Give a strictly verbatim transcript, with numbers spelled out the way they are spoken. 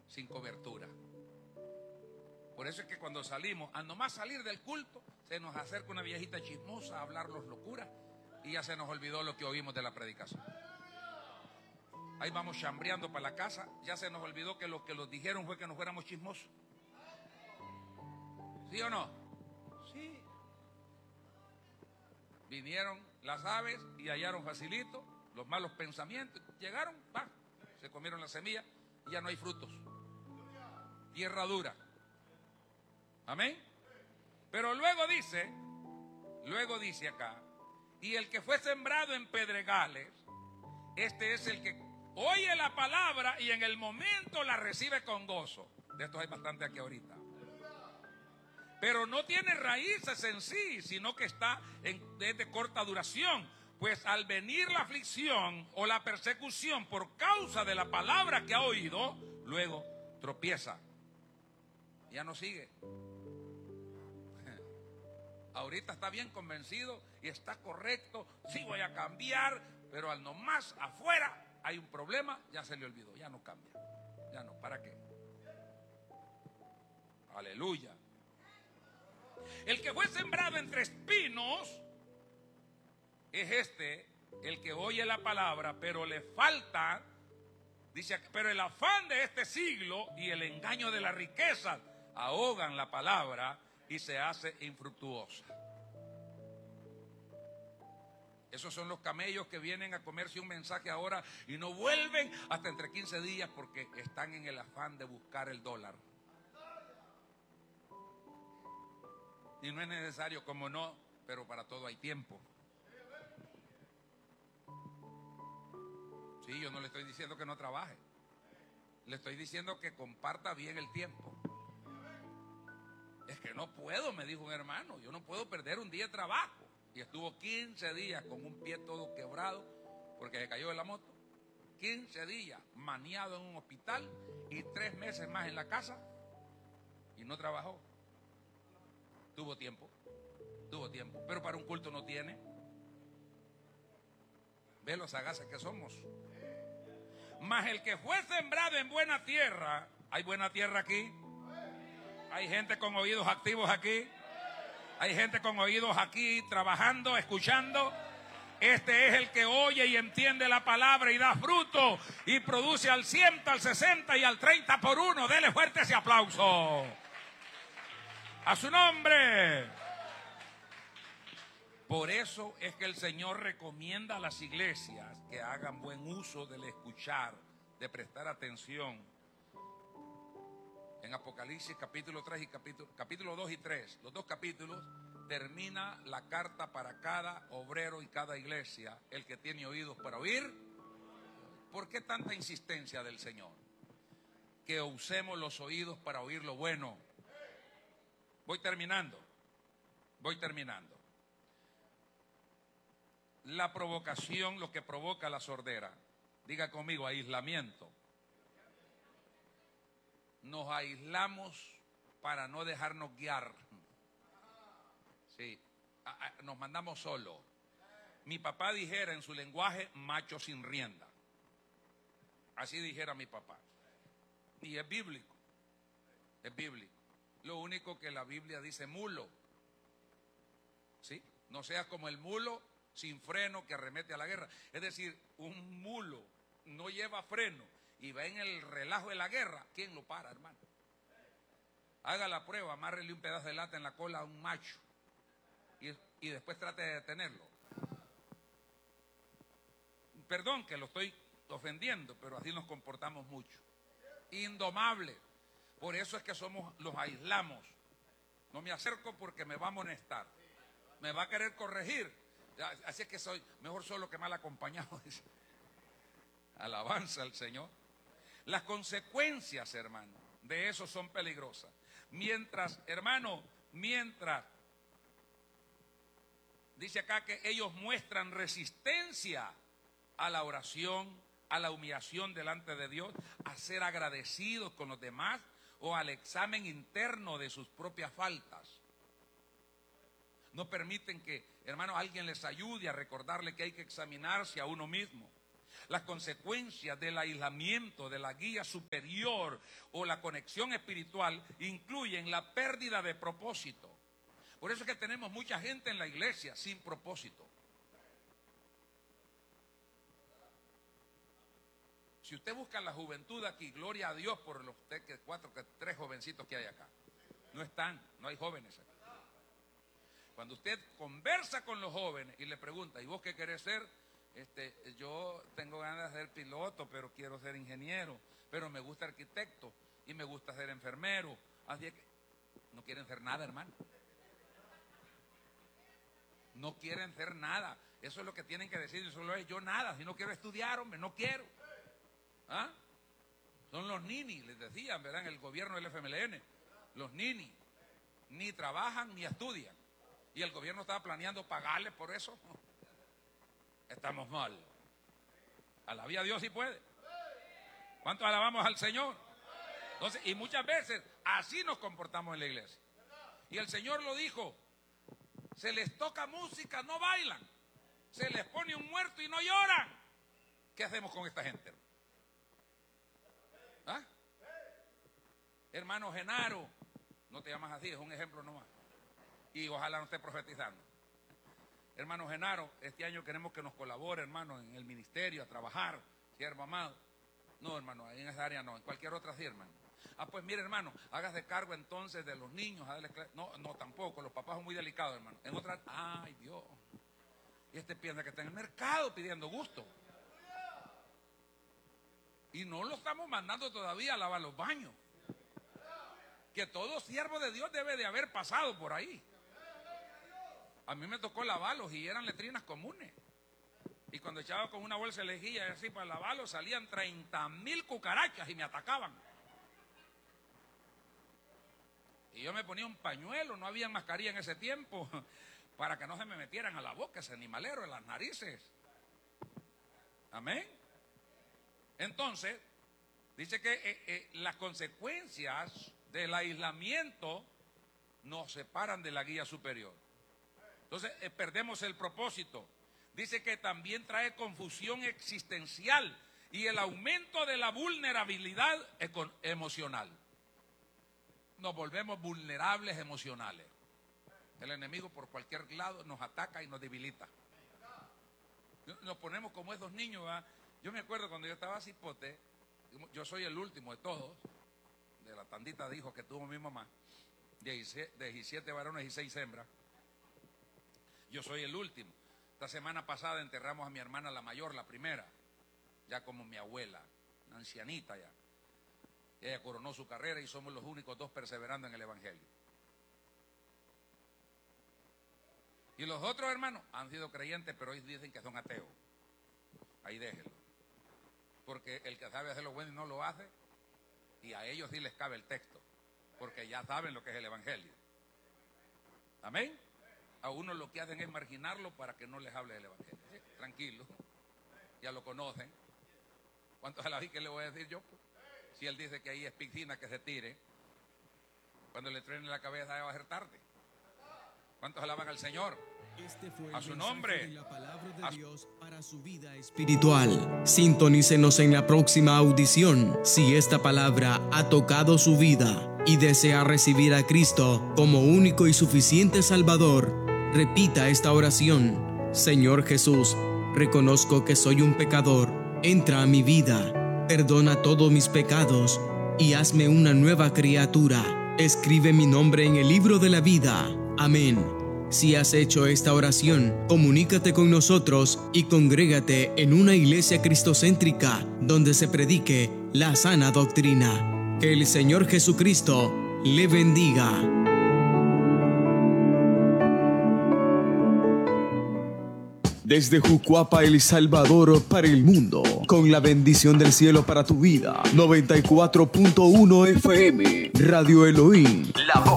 sin cobertura. Por eso es que cuando salimos, al nomás salir del culto, se nos acerca una viejita chismosa a hablarnos locuras y ya se nos olvidó lo que oímos de la predicación. Ahí vamos chambreando para la casa, ya se nos olvidó que lo que nos dijeron fue que nos fuéramos chismosos. ¿Sí o no? Sí. Vinieron las aves y hallaron facilito los malos pensamientos. Llegaron, va, se comieron la semilla y ya no hay frutos. Tierra dura. Amén. Pero luego dice, luego dice acá, y el que fue sembrado en pedregales, este es el que oye la palabra y en el momento la recibe con gozo. De estos hay bastante aquí ahorita. Pero no tiene raíces en sí, sino que está en, es de corta duración. Pues al venir la aflicción o la persecución por causa de la palabra que ha oído, luego tropieza. Ya no sigue. Ahorita está bien convencido y está correcto, sí voy a cambiar, pero al nomás afuera hay un problema, ya se le olvidó, ya no cambia. Ya no, ¿para qué? Aleluya. El que fue sembrado entre espinos es este, el que oye la palabra, pero le falta, dice, pero el afán de este siglo y el engaño de la riqueza ahogan la palabra y se hace infructuosa. Esos son los camellos que vienen a comerse un mensaje ahora y no vuelven hasta entre quince días porque están en el afán de buscar el dólar. Y no es necesario, como no, pero para todo hay tiempo. Sí, yo no le estoy diciendo que no trabaje. Le estoy diciendo que comparta bien el tiempo. Es que no puedo, me dijo un hermano, yo no puedo perder un día de trabajo. Y estuvo quince días con un pie todo quebrado porque se cayó de la moto. quince días maniado en un hospital y tres meses más en la casa y no trabajó. Tuvo tiempo, tuvo tiempo, pero para un culto no tiene. Ve los sagaces que somos. Mas el que fue sembrado en buena tierra, ¿hay buena tierra aquí? ¿Hay gente con oídos activos aquí? ¿Hay gente con oídos aquí trabajando, escuchando? Este es el que oye y entiende la palabra y da fruto y produce al ciento, al sesenta y al treinta por uno. Dele fuerte ese aplauso. A su nombre. Por eso es que el Señor recomienda a las iglesias que hagan buen uso del escuchar, de prestar atención. En Apocalipsis capítulo tres y capítulo, capítulo dos y tres, los dos capítulos, termina la carta para cada obrero y cada iglesia, el que tiene oídos para oír. ¿Por qué tanta insistencia del Señor? Que usemos los oídos para oír lo bueno. Voy terminando, voy terminando. La provocación, lo que provoca la sordera. Diga conmigo, aislamiento. Nos aislamos para no dejarnos guiar. Sí, nos mandamos solos. Mi papá dijera en su lenguaje, macho sin rienda. Así dijera mi papá. Y es bíblico, es bíblico. Lo único que la Biblia dice mulo. ¿Sí? No seas como el mulo sin freno que arremete a la guerra. Es decir, un mulo no lleva freno y va en el relajo de la guerra, ¿quién lo para, hermano? Haga la prueba, amárrele un pedazo de lata en la cola a un macho y, y después trate de detenerlo. Perdón que lo estoy ofendiendo, pero así nos comportamos mucho. Indomable. Por eso es que somos, los aislamos. No me acerco porque me va a amonestar. Me va a querer corregir. Así es que soy mejor solo que mal acompañado. Alabanza al Señor. Las consecuencias, hermano, de eso son peligrosas. Mientras, hermano, mientras, dice acá que ellos muestran resistencia a la oración, a la humillación delante de Dios, a ser agradecidos con los demás o al examen interno de sus propias faltas. No permiten que, hermano, alguien les ayude a recordarle que hay que examinarse a uno mismo. Las consecuencias del aislamiento de la guía superior o la conexión espiritual incluyen la pérdida de propósito. Por eso es que tenemos mucha gente en la iglesia sin propósito. Si usted busca la juventud aquí, gloria a Dios por los cuatro, tres jovencitos que hay acá. No están, no hay jóvenes aquí. Cuando usted conversa con los jóvenes y le pregunta, ¿y vos qué querés ser? Este, yo tengo ganas de ser piloto, pero quiero ser ingeniero, pero me gusta arquitecto y me gusta ser enfermero. Así que no quieren ser nada, hermano. No quieren ser nada. Eso es lo que tienen que decir. Solo es yo nada. Si no quiero estudiar, hombre, no quiero. ¿Ah? Son los ninis, les decían, ¿verdad? En el gobierno del F M L N. Los ninis ni trabajan ni estudian. Y el gobierno estaba planeando pagarles por eso. Estamos mal. Alabí a Dios si puede. ¿Cuántos alabamos al Señor? Entonces, y muchas veces así nos comportamos en la iglesia. Y el Señor lo dijo. Se les toca música, no bailan. Se les pone un muerto y no lloran. ¿Qué hacemos con esta gente? ¿Ah? Hermano Genaro, no te llamas así, es un ejemplo nomás. Y ojalá no esté profetizando. Hermano Genaro, este año queremos que nos colabore, hermano, en el ministerio, a trabajar, siervo amado. No, hermano, en esa área no, en cualquier otra sí, hermano. Ah, pues mire, hermano, hágase cargo entonces de los niños. No, no, tampoco, los papás son muy delicados, hermano. En otra, ay Dios. Y este piensa que está en el mercado pidiendo gusto. Y no lo estamos mandando todavía a lavar los baños. Que todo siervo de Dios debe de haber pasado por ahí. A mí me tocó lavarlos y eran letrinas comunes. Y cuando echaba con una bolsa de lejía así para lavarlos, salían treinta mil cucarachas y me atacaban. Y yo me ponía un pañuelo, no había mascarilla en ese tiempo, para que no se me metieran a la boca ese animalero, en las narices. Amén. Entonces, dice que eh, eh, las consecuencias del aislamiento nos separan de la guía superior. Entonces, eh, perdemos el propósito. Dice que también trae confusión existencial y el aumento de la vulnerabilidad emocional. Nos volvemos vulnerables emocionales. El enemigo por cualquier lado nos ataca y nos debilita. Nos ponemos como esos niños, ¿verdad? Yo me acuerdo cuando yo estaba cipote, yo soy el último de todos, de la tandita de hijos que tuvo mi mamá, diecisiete varones y seis hembras. Yo soy el último. Esta semana pasada enterramos a mi hermana la mayor, la primera, ya como mi abuela, una ancianita ya. Ella coronó su carrera y somos los únicos dos perseverando en el evangelio. Y los otros hermanos han sido creyentes, pero hoy dicen que son ateos. Ahí déjenlo. Porque el que sabe hacer lo bueno y no lo hace, y a ellos sí les cabe el texto, porque ya saben lo que es el evangelio. Amén. A uno lo que hacen es marginarlo para que no les hable del evangelio. ¿Sí? Tranquilo, ya lo conocen. ¿Cuántos a la vi que le voy a decir yo? Si él dice que ahí es piscina, que se tire. Cuando le truene la cabeza ya va a ser tarde. ¿Cuántos alaban al Señor? Este fue a su nombre. De la palabra de Dios para su vida espiritual. Sintonícenos en la próxima audición. Si esta palabra ha tocado su vida y desea recibir a Cristo como único y suficiente Salvador, repita esta oración. Señor Jesús, reconozco que soy un pecador. Entra a mi vida, perdona todos mis pecados y hazme una nueva criatura. Escribe mi nombre en el libro de la vida. Amén. Si has hecho esta oración, comunícate con nosotros y congrégate en una iglesia cristocéntrica donde se predique la sana doctrina. Que el Señor Jesucristo le bendiga. Desde Jucuapa, El Salvador, para el mundo, con la bendición del cielo para tu vida. noventa y cuatro punto uno F M, Radio Elohim, la voz